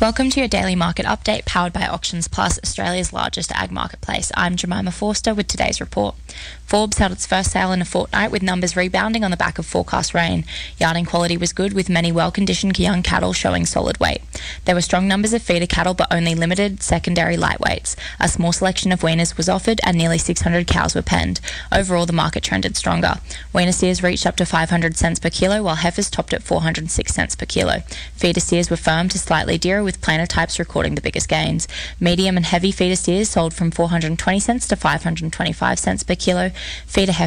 Welcome to your daily market update powered by Auctions Plus, Australia's largest ag marketplace. I'm Jemima Forster with today's report. Forbes held its first sale in a fortnight with numbers rebounding on the back of forecast rain. Yarding quality was good with many well-conditioned young cattle showing solid weight. There were strong numbers of feeder cattle but only limited secondary lightweights. A small selection of weaners was offered and nearly 600 cows were penned. Overall, the market trended stronger. Weaner steers reached up to 500 cents per kilo while heifers topped at 406 cents per kilo. Feeder steers were firm to slightly dearer with planer types recording the biggest gains. Medium and heavy feeder steers sold from 420 cents to 525 cents per kilo. Feeder